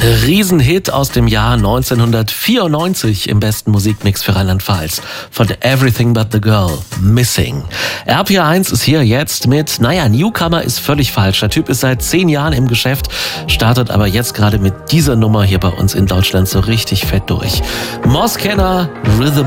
Riesenhit aus dem Jahr 1994 im besten Musikmix für Rheinland-Pfalz von Everything But The Girl, Missing. RPR1 ist hier jetzt mit, Newcomer ist völlig falsch. Der Typ ist seit 10 Jahren im Geschäft, startet aber jetzt gerade mit dieser Nummer hier bei uns in Deutschland so richtig fett durch. Moss Kenner, Rhythm